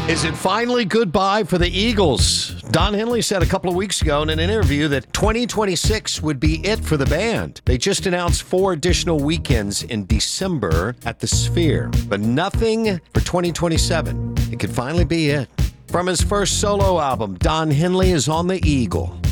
Is it finally goodbye for the Eagles? Don Henley said a couple of weeks ago in an interview that 2026 would be it for the band. They just announced 4 additional weekends in December at the Sphere, but nothing for 2027. It could finally be it. From his first solo album, Don Henley is on the Eagle.